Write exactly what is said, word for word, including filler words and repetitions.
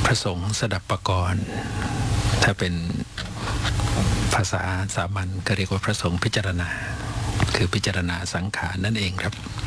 ระสงฆ์สดับปกรณ์ถ้าเป็นภาษาสามัญก็เรียกว่าพระสงฆ์พิจารณาคือพิจารณาสังขารนั่นเองครับ